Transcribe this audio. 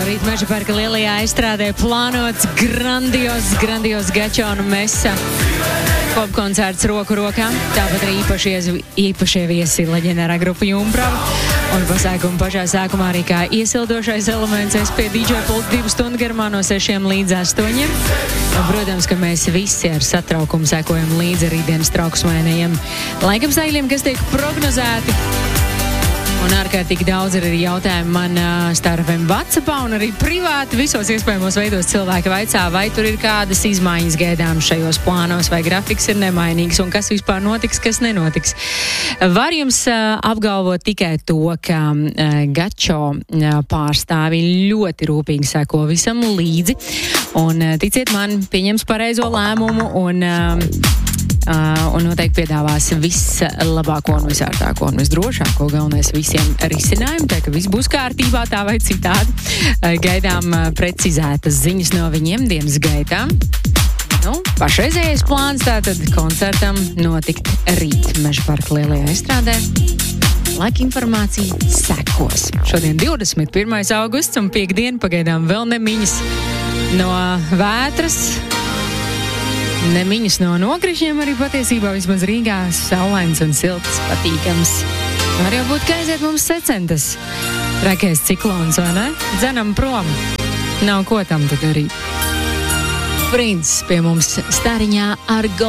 Rīt Meža parka lielajā aizstrādē plānots grandios Gačona mesa. Popkoncerts roku rokā, tāpat arī īpašie viesi leģendārā grupa Jumbrava. Un pasākuma pašā sākumā arī kā iesildošais elements es pie DJ pulta 2 stundu garumā no 6 līdz 8. Un, protams, ka mēs visi ar satraukumu sekojam līdzi rītdienas trauksmēnajiem laikapstākļiem, kas tiek prognozēti. Un ārkārtīgi daudz ir arī jautājumi man starpiem WhatsAppā un arī privāti visos iespējamos veidos cilvēki vaicā, vai tur ir kādas izmaiņas gaidām šajos plānos, vai grafiks ir nemainīgs un kas vispār notiks, kas nenotiks. Var jums apgalvot tikai to, ka Gačo pārstāvi ļoti rūpīgi seko visam līdzi un ticiet man, pieņems pareizo lēmumu un noteikti piedāvās vislabāko un visārtāko un visdrošāko, galvenais visiem risinājumu, tā ka viss būs kārtībā tā vai citādi. Gaidām precizētas ziņas no viņiem dienas gaitā. Pašreizējais plāns tātad koncertam notikt rīt Meža parka lielajā aizstrādē. Laika informācija sekos. Šodien 21. augusts un piekdiena pagaidām vēl nemiņas no vētras. Nemiņas no nokrišņiem arī patiesībā vismaz Rīgā saulains un silts, patīkams. Var jau būt, ka aiziet mums secentas trakais ciklons, vai ne? Dzenam prom. Nav ko tam tad darīt. Princis pie mums stariņā ar